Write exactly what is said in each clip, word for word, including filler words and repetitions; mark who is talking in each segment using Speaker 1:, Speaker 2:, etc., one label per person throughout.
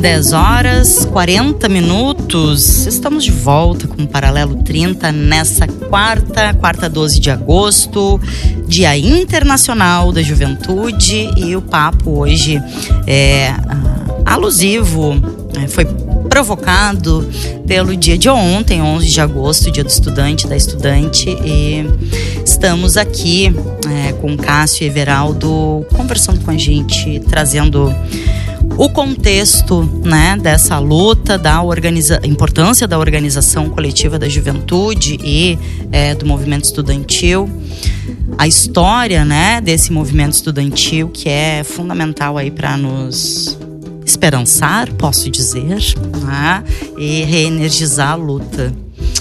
Speaker 1: dez horas, quarenta minutos. Estamos de volta com o Paralelo trinta nessa quarta, quarta doze de agosto, Dia Internacional da Juventude, e o papo hoje é alusivo, foi provocado pelo dia de ontem, onze de agosto, dia do estudante, da estudante, e estamos aqui é, com o Cássio e Everaldo conversando com a gente, trazendo o contexto, né, dessa luta, da organiza- importância da organização coletiva da juventude e é, do movimento estudantil, a história, né, desse movimento estudantil que é fundamental aí para nos esperançar, posso dizer, né, e reenergizar a luta.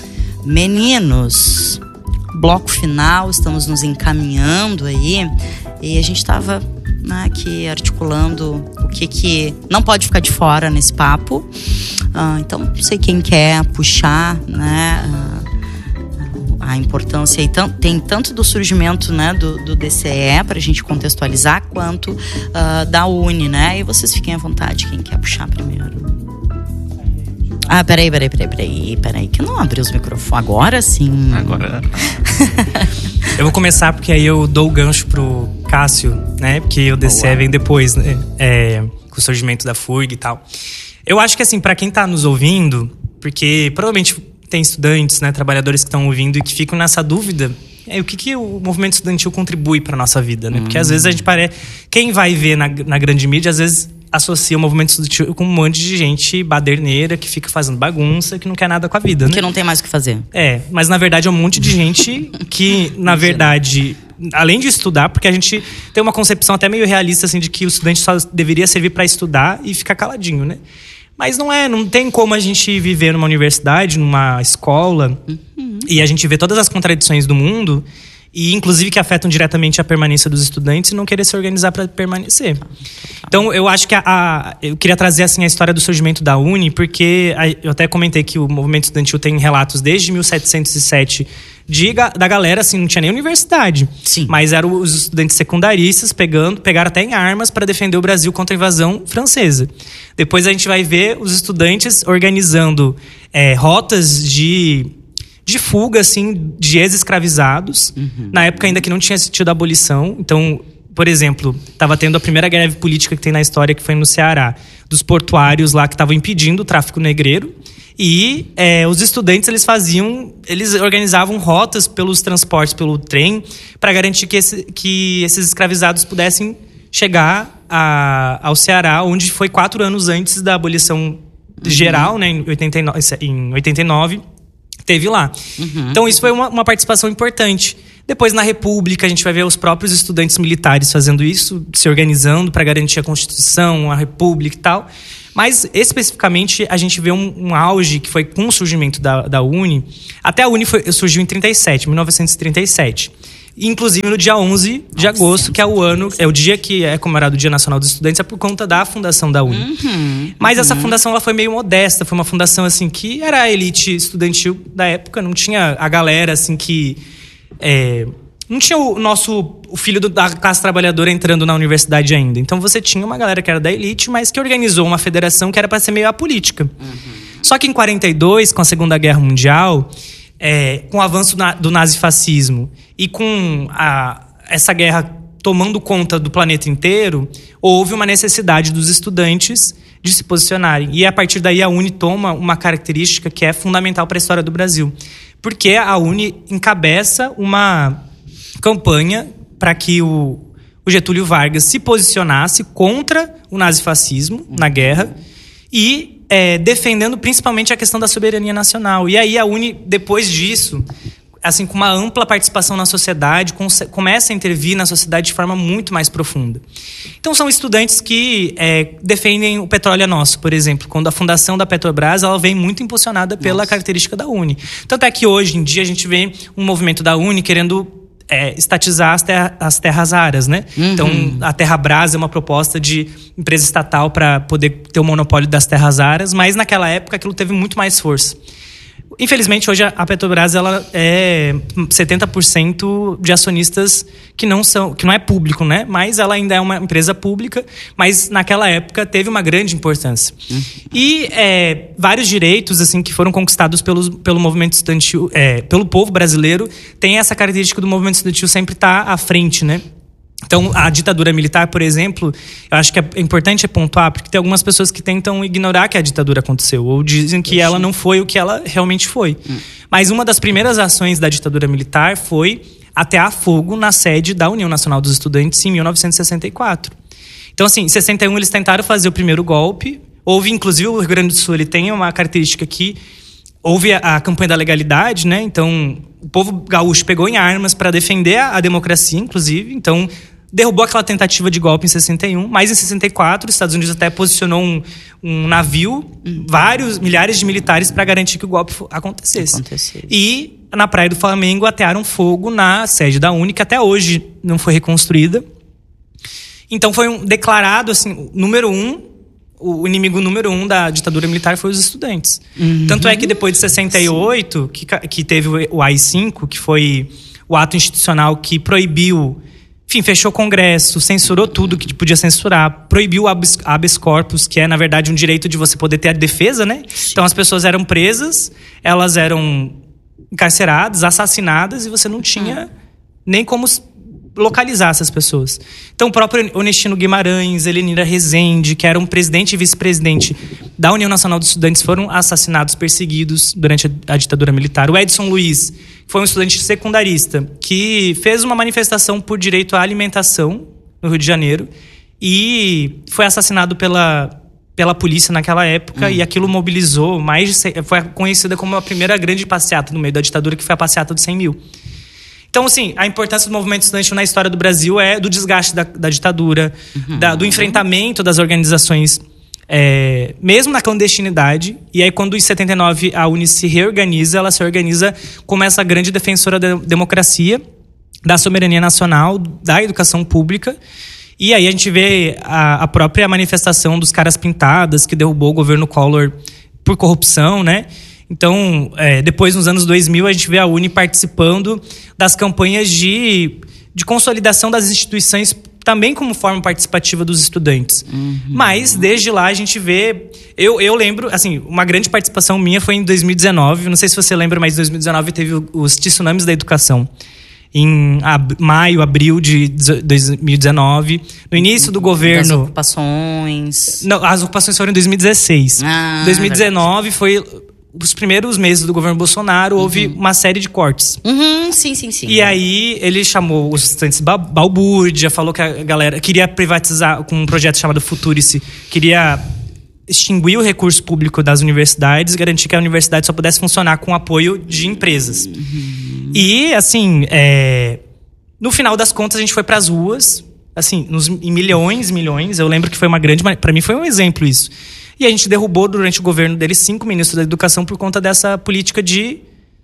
Speaker 1: Meninos, bloco final, estamos nos encaminhando aí e a gente estava, né, aqui articulando o que que não pode ficar de fora nesse papo. Uh, então, não sei quem quer puxar, né, uh, a importância, e tem tanto do surgimento, né, do, do D C E, para a gente contextualizar, quanto uh, da Uni, né? E vocês fiquem à vontade, quem quer puxar primeiro. Ah, peraí, peraí, peraí, peraí, peraí, que eu não abri os microfones. Agora sim.
Speaker 2: Agora. Eu vou começar porque aí eu dou o gancho pro Cássio, né? Porque o D C E vem depois, né? É, com o surgimento da F U R G e tal. Eu acho que, assim, para quem tá nos ouvindo, porque provavelmente tem estudantes, né, trabalhadores que estão ouvindo e que ficam nessa dúvida, é, o que, que o movimento estudantil contribui para nossa vida, né? Porque às vezes a gente parece... Quem vai ver na, na grande mídia, às vezes associa o movimento estudantil com um monte de gente baderneira que fica fazendo bagunça, que não quer nada com a vida, né?
Speaker 1: Que não tem mais o que fazer.
Speaker 2: É, mas na verdade é um monte de gente que, na verdade, além de estudar, porque a gente tem uma concepção até meio realista, assim, de que o estudante só deveria servir para estudar e ficar caladinho, né? Mas não é, não tem como a gente viver numa universidade, numa escola, uhum, e a gente vê todas as contradições do mundo, e inclusive que afetam diretamente a permanência dos estudantes, e não querer se organizar para permanecer. Então, eu acho que a, a, eu queria trazer, assim, a história do surgimento da Uni, porque a, eu até comentei que o movimento estudantil tem relatos desde mil setecentos e sete de, da galera, assim, não tinha nem universidade.
Speaker 1: Sim.
Speaker 2: Mas eram os estudantes secundaristas pegando, pegaram até em armas para defender o Brasil contra a invasão francesa. Depois a gente vai ver os estudantes organizando é, rotas de... de fuga, assim, de ex-escravizados. Uhum. Na época ainda que não tinha tido a abolição. Então, por exemplo, estava tendo a primeira greve política que tem na história, que foi no Ceará, dos portuários lá que estavam impedindo o tráfico negreiro. E é, os estudantes, eles faziam, eles organizavam rotas pelos transportes, pelo trem, para garantir que, esse, que esses escravizados pudessem chegar a, ao Ceará, onde foi quatro anos antes da abolição geral, uhum, né, em oitenta e nove, em oitenta e nove. Teve lá. Uhum. Então isso foi uma, uma participação importante. Depois, na República, a gente vai ver os próprios estudantes militares fazendo isso, se organizando para garantir a Constituição, a República e tal. Mas, especificamente, a gente vê um, um auge que foi com o surgimento da, da Uni. Até a Uni foi, surgiu em trinta e sete, mil novecentos e trinta e sete. Inclusive no dia onze de agosto, que é o ano, é o dia que é comemorado o Dia Nacional dos Estudantes, é por conta da fundação da Uni. Uhum, Mas uhum. essa fundação, ela foi meio modesta, foi uma fundação, assim, que era a elite estudantil da época, não tinha a galera, assim, que... É, não tinha o nosso o filho do, da classe trabalhadora entrando na universidade ainda. Então você tinha uma galera que era da elite, mas que organizou uma federação que era para ser meio apolítica. Uhum. Só que em quarenta e dois, com a Segunda Guerra Mundial... É, com o avanço na, do nazifascismo e com a, essa guerra tomando conta do planeta inteiro, houve uma necessidade dos estudantes de se posicionarem. E a partir daí a Uni toma uma característica que é fundamental para a história do Brasil. Porque a Uni encabeça uma campanha para que o, o Getúlio Vargas se posicionasse contra o nazifascismo na guerra e... É, defendendo principalmente a questão da soberania nacional. E aí a Uni, depois disso, assim, com uma ampla participação na sociedade, começa a intervir na sociedade de forma muito mais profunda. Então são estudantes que é, defendem o petróleo é nosso, por exemplo. Quando a fundação da Petrobras, ela vem muito impulsionada pela Nossa. característica da Uni. Tanto é que hoje em dia a gente vê um movimento da Uni querendo... É, estatizar as, terra, as terras raras, né? Uhum. Então, a Terrabras é uma proposta de empresa estatal para poder ter o monopólio das terras raras, mas naquela época aquilo teve muito mais força. Infelizmente, hoje a Petrobras ela é setenta por cento de acionistas que não são, que não é público, né? Mas ela ainda é uma empresa pública, mas naquela época teve uma grande importância. Uhum. E é, vários direitos assim que foram conquistados pelos, pelo movimento estudantil, é, pelo povo brasileiro, tem essa característica do movimento estudantil sempre estar à frente, né? Então, a ditadura militar, por exemplo, eu acho que é importante pontuar, porque tem algumas pessoas que tentam ignorar que a ditadura aconteceu, ou dizem que ela não foi o que ela realmente foi. Hum. Mas uma das primeiras ações da ditadura militar foi atear fogo na sede da União Nacional dos Estudantes em mil novecentos e sessenta e quatro. Então, assim, em sessenta e um eles tentaram fazer o primeiro golpe. Houve, inclusive, o Rio Grande do Sul, ele tem uma característica que houve a, a campanha da legalidade, né? Então, o povo gaúcho pegou em armas para defender a, a democracia, inclusive. Então, derrubou aquela tentativa de golpe em sessenta e um, mas em sessenta e quatro os Estados Unidos até posicionou um, um navio, vários, milhares de militares para garantir que o golpe acontecesse. acontecesse. E na Praia do Flamengo atearam fogo na sede da UNE, que até hoje não foi reconstruída. Então foi um, declarado assim, número um, o inimigo número um da ditadura militar foi os estudantes. Uhum. Tanto é que depois de sessenta e oito, que, que teve o A I cinco, que foi o ato institucional que proibiu, enfim, fechou o Congresso, censurou tudo que podia censurar, proibiu o habeas, habeas corpus, que é, na verdade, um direito de você poder ter a defesa, né? Sim. Então, as pessoas eram presas, elas eram encarceradas, assassinadas, e você não tinha nem como localizar essas pessoas. Então, o próprio Onestino Guimarães, Helenira Rezende, que eram presidente e vice-presidente da União Nacional dos Estudantes, foram assassinados, perseguidos durante a, a ditadura militar. O Edson Luiz, que foi um estudante secundarista, que fez uma manifestação por direito à alimentação no Rio de Janeiro e foi assassinado pela, pela polícia naquela época, hum. e aquilo mobilizou mais de... Foi conhecida como a primeira grande passeata no meio da ditadura, que foi a passeata dos cem mil. Então, assim, a importância do movimento estudantil na história do Brasil é do desgaste da, da ditadura, uhum. da, do enfrentamento das organizações, é, mesmo na clandestinidade. E aí, quando em setenta e nove a UNE se reorganiza, ela se organiza como essa grande defensora da democracia, da soberania nacional, da educação pública. E aí a gente vê a, a própria manifestação dos caras pintadas, que derrubou o governo Collor por corrupção, né? Então, é, depois, nos anos dois mil, a gente vê a UNE participando das campanhas de, de consolidação das instituições, também como forma participativa dos estudantes. Uhum. Mas, desde lá, a gente vê... Eu, eu lembro, assim, uma grande participação minha foi em dois mil e dezenove. Não sei se você lembra, mas em dois mil e dezenove teve os tsunamis da educação. Em ab- maio, abril de dois mil e dezenove. No início do governo... As
Speaker 1: ocupações...
Speaker 2: Não, as ocupações foram em dois mil e dezesseis.
Speaker 1: Ah,
Speaker 2: dois mil e dezenove foi... Os primeiros meses do governo Bolsonaro, houve uhum. uma série de cortes.
Speaker 1: Uhum, sim, sim, sim.
Speaker 2: E aí, ele chamou os estudantes ba- balbúrdia, falou que a galera queria privatizar com um projeto chamado Futurice, queria extinguir o recurso público das universidades, garantir que a universidade só pudesse funcionar com o apoio de empresas. Uhum. E, assim, é, no final das contas, a gente foi para as ruas, assim, nos, em milhões, milhões. Eu lembro que foi uma grande... Para mim, foi um exemplo isso. E a gente derrubou, durante o governo dele, cinco ministros da educação por conta dessa política de,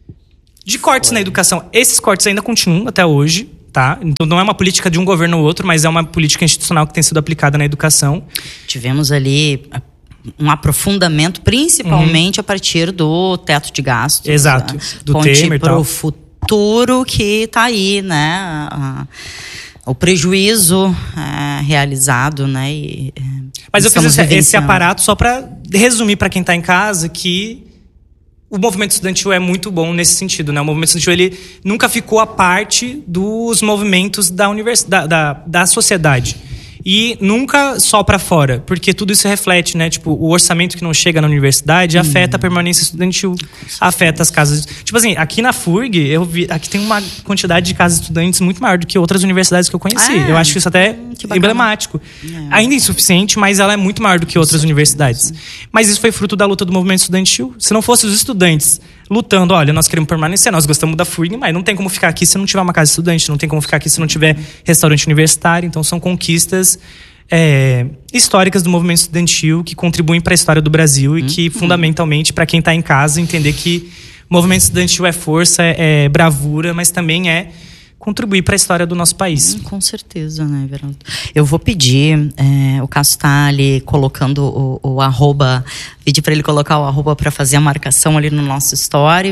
Speaker 2: de cortes na educação. Esses cortes ainda continuam até hoje, tá? Então não é uma política de um governo ou outro, mas é uma política institucional que tem sido aplicada na educação.
Speaker 1: Tivemos ali um aprofundamento, principalmente uhum. a partir do teto de gastos.
Speaker 2: Exato,
Speaker 1: né?
Speaker 2: do
Speaker 1: Ponte
Speaker 2: Temer e tal.
Speaker 1: Pro futuro que tá aí, né? A, o prejuízo é, realizado, né? E,
Speaker 2: Mas eu fiz esse, esse aparato só para resumir para quem está em casa que o movimento estudantil é muito bom nesse sentido, né? O movimento estudantil ele nunca ficou à parte dos movimentos da, univers... da, da, da sociedade. E nunca só para fora, porque tudo isso reflete, né? Tipo, o orçamento que não chega na universidade hum. afeta a permanência estudantil, afeta as casas. Tipo assim, aqui na F U R G, eu vi, aqui tem uma quantidade de casas estudantes muito maior do que outras universidades que eu conheci. Ah, é? Eu acho que isso até é emblemático. É. Ainda insuficiente, mas ela é muito maior do que outras sim, universidades. Sim. Mas isso foi fruto da luta do movimento estudantil. Se não fosse os estudantes lutando, olha, nós queremos permanecer, nós gostamos da F U R G, mas não tem como ficar aqui se não tiver uma casa estudante, não tem como ficar aqui se não tiver restaurante universitário. Então são conquistas é, históricas do movimento estudantil que contribuem para a história do Brasil e que, fundamentalmente, para quem está em casa, entender que o movimento estudantil é força, é, é bravura, mas também é contribuir para a história do nosso país.
Speaker 1: Hum, com certeza, né, Everaldo? Eu vou pedir, é, o Cássio está ali colocando o, o arroba, pedir para ele colocar o arroba para fazer a marcação ali no nosso story.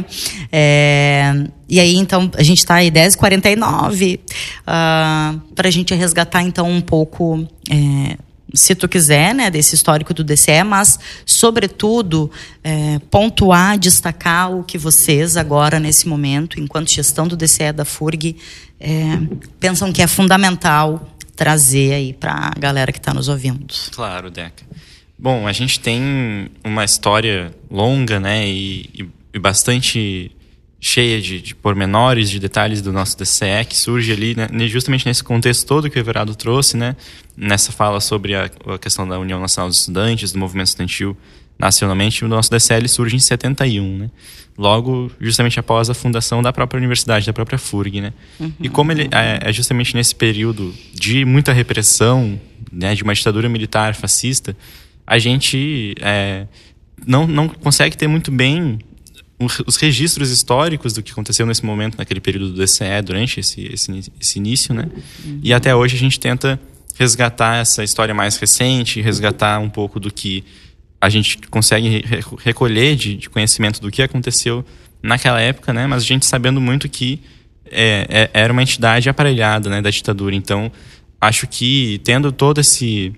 Speaker 1: É, e aí, então, a gente está aí dez e quarenta e nove, uh, para a gente resgatar, então, um pouco... É, se tu quiser, né, desse histórico do D C E, mas, sobretudo, é, pontuar, destacar o que vocês agora, nesse momento, enquanto gestão do D C E da F U R G, é, pensam que é fundamental trazer aí para a galera que está nos ouvindo.
Speaker 3: Claro, Deca. Bom, a gente tem uma história longa, né, e, e, e bastante cheia de, de pormenores, de detalhes do nosso D C E, que surge ali, né, justamente nesse contexto todo que o Everaldo trouxe, né, nessa fala sobre a, a questão da União Nacional dos Estudantes, do movimento estudantil nacionalmente. O nosso D C E ele surge em setenta e um, né, logo justamente após a fundação da própria universidade, da própria F U R G, né. Uhum. E como ele é, é justamente nesse período de muita repressão, né, de uma ditadura militar fascista, a gente é, não, não consegue ter muito bem os registros históricos do que aconteceu nesse momento, naquele período do D C E, durante esse, esse, esse início, né? Uhum. E até hoje a gente tenta resgatar essa história mais recente, resgatar um pouco do que a gente consegue recolher de, de conhecimento do que aconteceu naquela época, né? Mas a gente sabendo muito que é, é, era uma entidade aparelhada, né, da ditadura. Então, acho que tendo todo esse...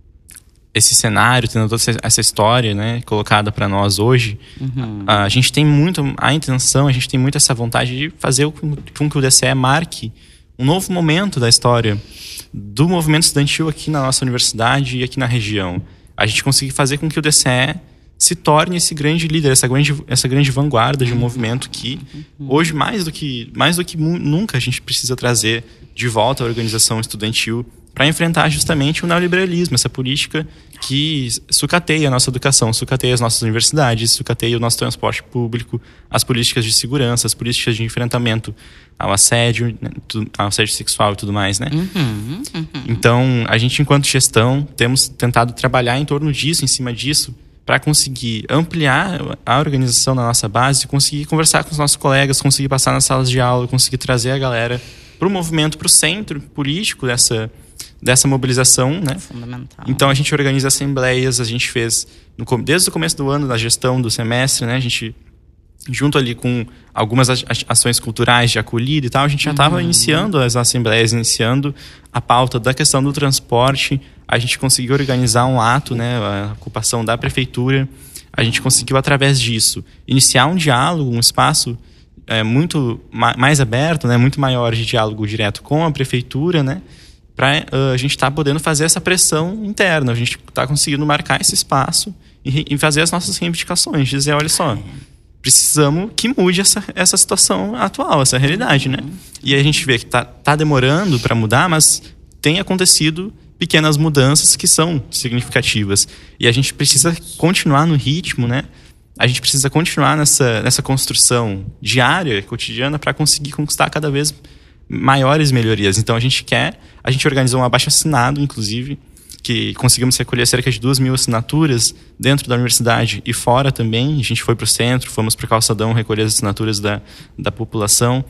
Speaker 3: esse cenário, tendo toda essa história, né, colocada para nós hoje, uhum. a gente tem muito a intenção, a gente tem muito essa vontade de fazer com que o D C E marque um novo momento da história do movimento estudantil aqui na nossa universidade e aqui na região. A gente conseguir fazer com que o D C E se torne esse grande líder, essa grande, essa grande vanguarda de um movimento que hoje, mais do que, mais do que nunca, a gente precisa trazer de volta a organização estudantil para enfrentar justamente o neoliberalismo, essa política que sucateia a nossa educação, sucateia as nossas universidades, sucateia o nosso transporte público, as políticas de segurança, as políticas de enfrentamento ao assédio, né, ao assédio sexual e tudo mais, né? Uhum, uhum. Então, a gente, enquanto gestão, temos tentado trabalhar em torno disso, em cima disso, para conseguir ampliar a organização da nossa base, conseguir conversar com os nossos colegas, conseguir passar nas salas de aula, conseguir trazer a galera para o movimento, para o centro político dessa... dessa mobilização, né?
Speaker 1: Fundamental.
Speaker 3: Então a gente organiza assembleias, a gente fez no, desde o começo do ano, da gestão do semestre, né? A gente, junto ali com algumas ações culturais de acolhida e tal, a gente já estava uhum. iniciando as assembleias, iniciando a pauta da questão do transporte. A gente conseguiu organizar um ato, né? A ocupação da prefeitura. A gente conseguiu, através disso, iniciar um diálogo, um espaço é, muito ma- mais aberto, né? Muito maior de diálogo direto com a prefeitura, né? Para uh, a gente estar tá podendo fazer essa pressão interna, a gente está conseguindo marcar esse espaço e, e fazer as nossas reivindicações, dizer, olha só, precisamos que mude essa, essa situação atual, essa realidade, né? E a gente vê que está tá demorando para mudar, mas tem acontecido pequenas mudanças que são significativas. E a gente precisa continuar no ritmo, né? A gente precisa continuar nessa, nessa construção diária, cotidiana, para conseguir conquistar cada vez maiores melhorias. Então a gente quer, a gente organizou um abaixo-assinado, inclusive, que conseguimos recolher cerca de duas mil assinaturas dentro da universidade e fora também. A gente foi para o centro, fomos para o calçadão recolher as assinaturas da, da população.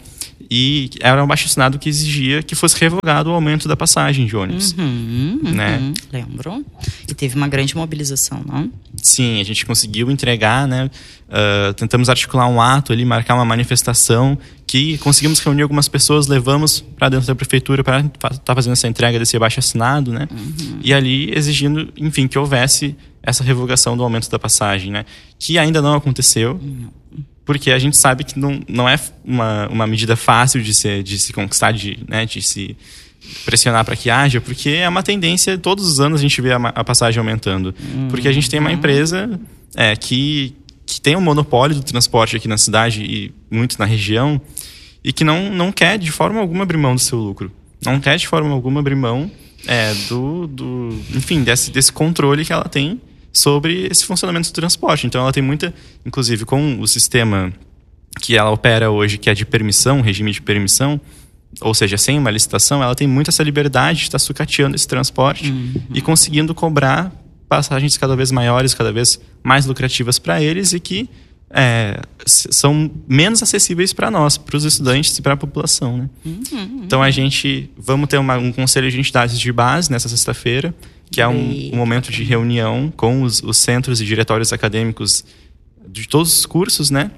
Speaker 3: E era um abaixo-assinado que exigia que fosse revogado o aumento da passagem de ônibus.
Speaker 1: Uhum, uhum,
Speaker 3: né?
Speaker 1: Lembro. E teve uma grande mobilização, não?
Speaker 3: Sim, a gente conseguiu entregar, né? Uh, tentamos articular um ato ali, marcar uma manifestação que conseguimos reunir algumas pessoas, levamos para dentro da prefeitura para estar tá fazendo essa entrega desse abaixo-assinado, né? Uhum. E ali exigindo, enfim, que houvesse essa revogação do aumento da passagem, né? Que ainda não aconteceu. Uhum. Porque a gente sabe que não, não é uma, uma medida fácil de se, de se conquistar, de, né, de se pressionar para que haja, porque é uma tendência, todos os anos a gente vê a, a passagem aumentando. Uhum. Porque a gente tem uma empresa é, que, que tem um monopólio do transporte aqui na cidade e muito na região, e que não, não quer de forma alguma abrir mão do seu lucro. Não quer de forma alguma abrir mão é, do, do, enfim, desse, desse controle que ela tem sobre esse funcionamento do transporte. Então ela tem muita, inclusive com o sistema que ela opera hoje, que é de permissão, regime de permissão, ou seja, sem uma licitação, ela tem muita essa liberdade de estar sucateando esse transporte uhum. e conseguindo cobrar passagens cada vez maiores, cada vez mais lucrativas para eles, e que é, são menos acessíveis para nós, para os estudantes e para a população, né? Uhum. Então a gente vamos ter uma, um conselho de entidades de base nessa sexta-feira, que é um, um momento de reunião com os, os centros e diretórios acadêmicos de todos os cursos, né?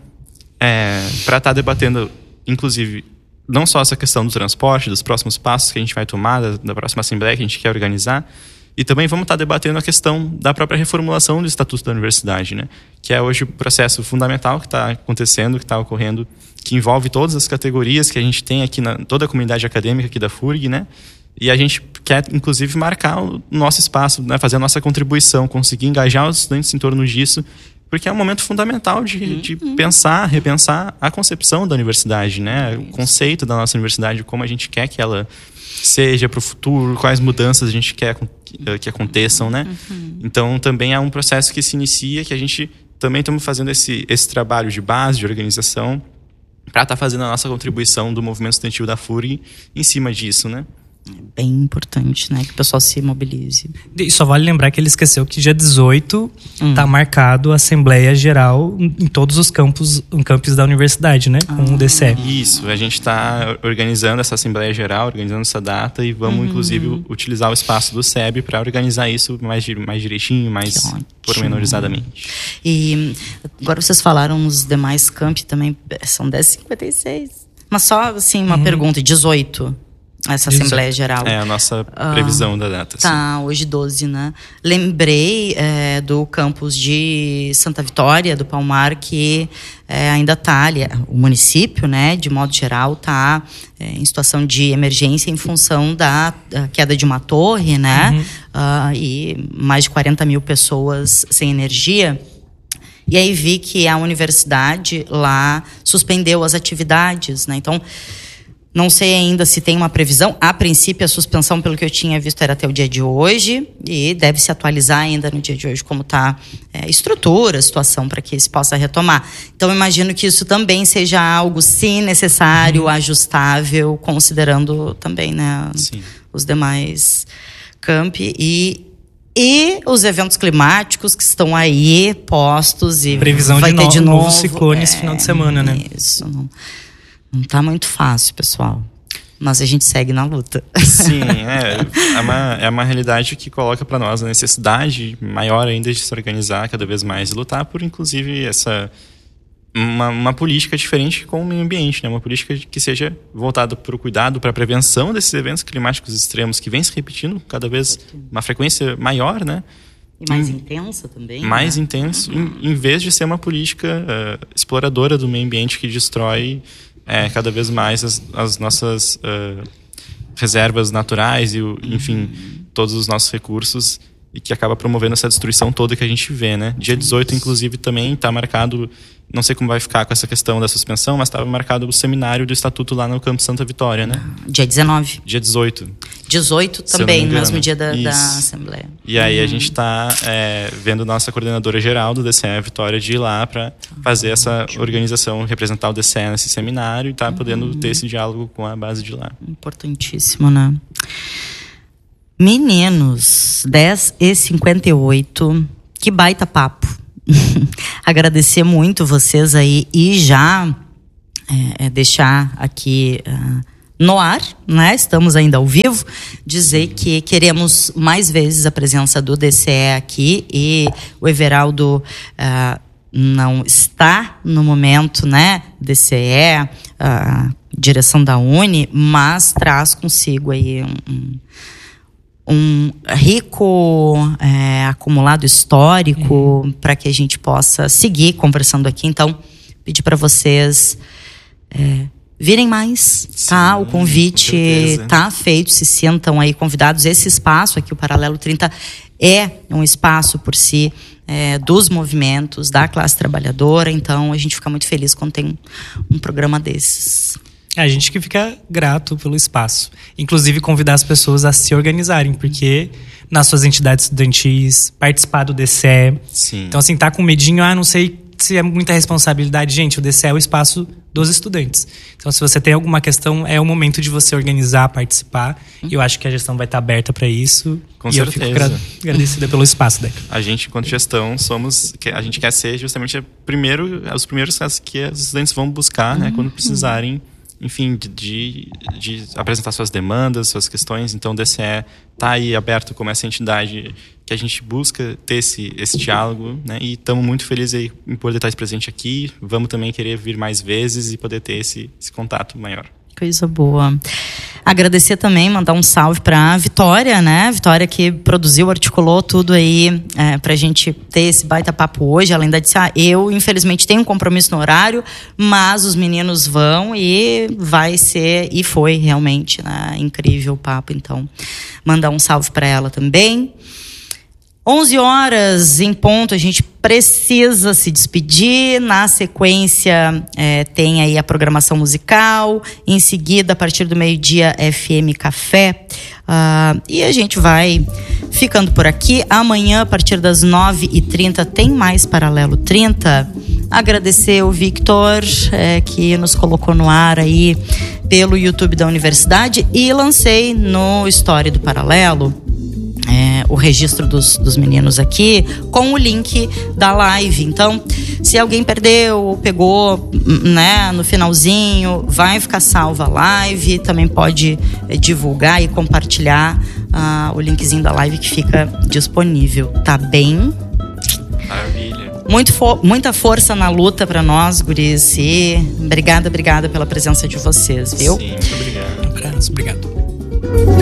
Speaker 3: É, para estar tá debatendo, inclusive, não só essa questão do transporte, dos próximos passos que a gente vai tomar, da, da próxima assembleia que a gente quer organizar, e também vamos estar tá debatendo a questão da própria reformulação do Estatuto da Universidade, né? Que é hoje o processo fundamental que está acontecendo, que está ocorrendo, que envolve todas as categorias que a gente tem aqui, na toda a comunidade acadêmica aqui da F U R G, né? E a gente quer, inclusive, marcar o nosso espaço, né? Fazer a nossa contribuição, conseguir engajar os estudantes em torno disso, porque é um momento fundamental de, uhum. de pensar, repensar a concepção da universidade, né? O conceito da nossa universidade, como a gente quer que ela seja para o futuro, quais mudanças a gente quer que, que aconteçam, né? Uhum. Então, também é um processo que se inicia, que a gente também estamos fazendo esse, esse trabalho de base, de organização, para estar tá fazendo a nossa contribuição do movimento estudantil da F U R G em cima disso, né?
Speaker 1: É bem importante, né? Que o pessoal se mobilize.
Speaker 2: E só vale lembrar que ele esqueceu que dia dezoito está hum. marcado a Assembleia Geral em todos os campos, em campos da universidade, né? Com ah. o D C E.
Speaker 3: Isso, a gente está organizando essa Assembleia Geral, organizando essa data e vamos, uhum. inclusive, utilizar o espaço do S E B para organizar isso mais, mais direitinho, mais pormenorizadamente.
Speaker 1: E agora vocês falaram nos demais campi também, são dez e cinquenta e seis. Mas só, assim, uma uhum. pergunta, dezoito... Essa Assembleia Geral.
Speaker 3: É a nossa previsão ah, da data.
Speaker 1: Tá, sim. Hoje doze, né? Lembrei é, do campus de Santa Vitória, do Palmar, que é, ainda está ali, o município, né, de modo geral, está é, em situação de emergência em função da, da queda de uma torre, né? Uhum. Uh, e mais de quarenta mil pessoas sem energia. E aí vi que a universidade lá suspendeu as atividades, né? Então, não sei ainda se tem uma previsão. A princípio, a suspensão, pelo que eu tinha visto, era até o dia de hoje. E deve se atualizar ainda no dia de hoje como está é, a estrutura, a situação, para que se possa retomar. Então, imagino que isso também seja algo, se necessário, uhum. ajustável, considerando também, né, os demais campi. E, e os eventos climáticos que estão aí postos. E
Speaker 2: previsão
Speaker 1: vai
Speaker 2: de,
Speaker 1: ter
Speaker 2: no,
Speaker 1: de novo,
Speaker 2: novo ciclone é, esse final de semana, né?
Speaker 1: Isso, não... Não tá muito fácil, pessoal. Mas a gente segue na luta.
Speaker 3: Sim, é, é, uma, é uma realidade que coloca para nós a necessidade maior ainda de se organizar cada vez mais e lutar por, inclusive, essa uma, uma política diferente com o meio ambiente, né? Uma política que seja voltada para o cuidado, para a prevenção desses eventos climáticos extremos que vem se repetindo cada vez uma frequência maior, né?
Speaker 1: E mais hum, intensa também.
Speaker 3: Mais
Speaker 1: né?
Speaker 3: intenso, em, em vez de ser uma política uh, exploradora do meio ambiente que destrói É, cada vez mais as, as nossas uh, reservas naturais e, o, enfim, todos os nossos recursos e que acaba promovendo essa destruição toda que a gente vê, né? Dia dezoito, inclusive, também está marcado, não sei como vai ficar com essa questão da suspensão, mas estava marcado o seminário do Estatuto lá no Campo Santa Vitória, né?
Speaker 1: Dia dezenove.
Speaker 3: Dia dezoito.
Speaker 1: dezoito também, no mesmo dia da, da Assembleia.
Speaker 3: E aí uhum. a gente está é, vendo nossa coordenadora geral do D C E, Vitória, de ir lá para fazer essa organização, representar o D C E nesse seminário e tá uhum. podendo ter esse diálogo com a base de lá.
Speaker 1: Importantíssimo, né? Meninos, dez e cinquenta e oito, que baita papo. Agradecer muito vocês aí e já é, deixar aqui uh, no ar, né? Estamos ainda ao vivo, dizer que queremos mais vezes a presença do D C E aqui e o Everaldo uh, não está no momento, né? D C E, uh, direção da Uni, mas traz consigo aí um, um um rico é, acumulado histórico uhum. para que a gente possa seguir conversando aqui. Então, pedir para vocês é, virem mais, Sim, tá? O convite tá feito, se sintam aí convidados. Esse espaço aqui, o Paralelo trinta, é um espaço por si é, dos movimentos, da classe trabalhadora. Então, a gente fica muito feliz quando tem um, um programa desses.
Speaker 2: A gente que fica grato pelo espaço. Inclusive, convidar as pessoas a se organizarem, porque nas suas entidades estudantis, participar do D C E.
Speaker 3: Sim.
Speaker 2: Então, assim, tá com medinho, ah, não sei se é muita responsabilidade, gente, o D C E é o espaço dos estudantes. Então, se você tem alguma questão, é o momento de você organizar, participar. E uhum. eu acho que a gestão vai estar aberta para isso.
Speaker 3: Com
Speaker 2: e
Speaker 3: certeza.
Speaker 2: eu fico gra- agradecida pelo espaço, Deca.
Speaker 3: A gente, enquanto gestão, somos... A gente quer ser justamente primeiro, os primeiros que os estudantes vão buscar, uhum. né, quando precisarem, enfim, de, de, de apresentar suas demandas, suas questões. Então, o D C E está aí aberto como essa entidade que a gente busca ter esse, esse diálogo, né? E estamos muito felizes aí em poder estar presente aqui. Vamos também querer vir mais vezes e poder ter esse, esse contato maior.
Speaker 1: Coisa boa. Agradecer também, mandar um salve para a Vitória, né? Vitória que produziu, articulou tudo aí é, pra gente ter esse baita papo hoje. Ela ainda disse, ah, eu infelizmente tenho um compromisso no horário, mas os meninos vão e vai ser, e foi realmente, né? Incrível o papo, então mandar um salve para ela também. onze horas em ponto, a gente precisa se despedir. Na sequência, é, tem aí a programação musical. Em seguida, a partir do meio-dia, F M Café. Uh, e a gente vai ficando por aqui. Amanhã, a partir das nove e trinta, tem mais Paralelo trinta. Agradecer o Victor, é, que nos colocou no ar aí pelo YouTube da Universidade. E lancei no Story do Paralelo É, o registro dos, dos meninos aqui com o link da live. Então, se alguém perdeu ou pegou, né, no finalzinho, vai ficar salva a live. Também pode é, divulgar e compartilhar uh, o linkzinho da live que fica disponível. Tá bem?
Speaker 3: Maravilha.
Speaker 1: Muito fo- muita força na luta para nós, guris. E obrigada, obrigada pela presença de vocês, viu?
Speaker 3: Sim, muito obrigado.
Speaker 2: Obrigado.